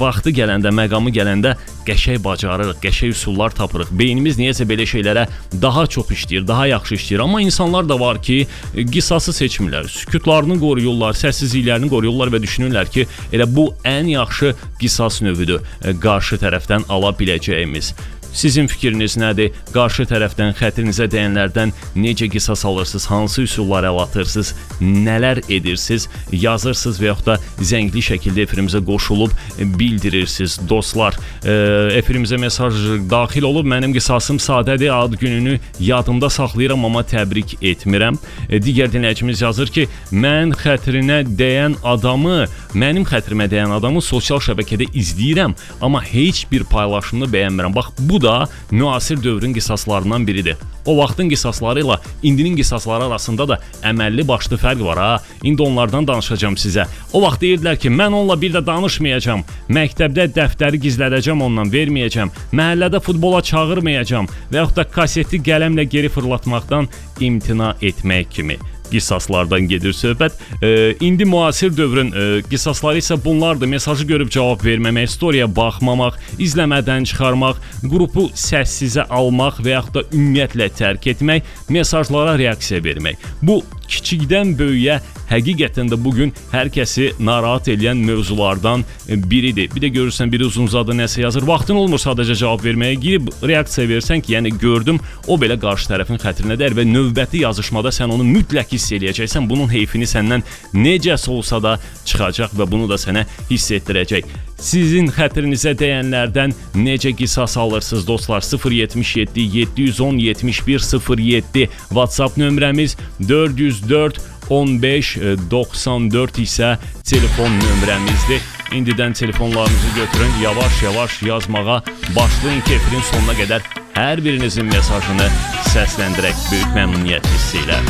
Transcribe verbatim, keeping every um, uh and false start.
vaxtı gələndə, məqamı gələndə qəşəng bacarırıq, qəşəng üsullar tapırıq. Beynimiz niyəsə belə şeylərə daha çox işləyir, daha yaxşı işləyir. Amma insanlar da var ki, qisası seçmirlər, sükutlarını qoruyurlar, səssizliklərini qoruyurlar və düşünürlər ki, elə bu ən yaxşı qisas növüdür qarşı tərəfdən ala biləcəyimiz. Sizin fikriniz nədir? Qarşı tərəfdən xətrinizə dəyənlərdən necə qisas alırsınız? Hansı üsullar əl atırsınız? Nələr edirsiniz? Yazırsınız və yaxud da zəngli şəkildə efirimizə qoşulub bildirirsiniz. Dostlar, efirimizə mesaj daxil olub. Mənim qisasım sadədir, ad gününü yadımda saxlayıram, amma təbrik etmirəm. Digər dinləyicimiz yazır ki, mən xətrinə dəyən adamı, mənim xətrimə dəyən adamı sosial şəbəkədə izləyirəm, amma heç bir paylaşımını bəyənmirəm. Bax, bu da müasir dövrün qisaslarından biridir. O vaxtın qisasları ilə indinin qisasları arasında da əməlli başlı fərq var ha. İndi onlardan danışacağım sizə. O vaxt deyirdilər ki, mən onunla bir də danışmayacağam. Məktəbdə dəftəri gizlədəcəm, ondan verməyəcəm. Məhəllədə futbola çağırmayacağam və yaxud da kaseti qələmlə geri fırlatmaqdan imtina etmək kimi qisaslardan gedir söhbət. E, indi müasir dövrün e, qisasları isə bunlardır. Mesajı görüb cavab verməmək, storiyaya baxmamaq, izləmədən çıxarmaq, qrupu səssizə almaq və yaxud da ümumiyyətlə tərk etmək, mesajlara reaksiya vermək. Bu kiçikdən böyüyə həqiqətən də bugün hər kəsi narahat edən mövzulardan biridir. Bir də görürsən, biri uzun uzadı nəsə yazır. Vaxtın olmur sadəcə cavab verməyə, girib reaksiya versən ki, yəni gördüm, o belə qarşı tərəfin xətrinə dəyər və növbəti yazışmada sən onu mütləq hiss eləyəcəksən. Bunun heyfini səndən necəsə olsa da çıxacaq və bunu da sənə hiss etdirəcək. Sizin xətrinizə dəyənlərdən necə qisas alırsınız dostlar? sıfır yetmiş yeddi yeddi yüz on yetmiş bir sıfır yeddi WhatsApp nömrəmiz, dörd yüz dörd on beş doxsan dörd isə telefon nömrəmizdir. İndidən telefonlarınızı götürün, yavaş-yavaş yazmağa başlayın ki, efirin sonuna qədər hər birinizin mesajını səsləndirək böyük məmnuniyyət hissi ilə.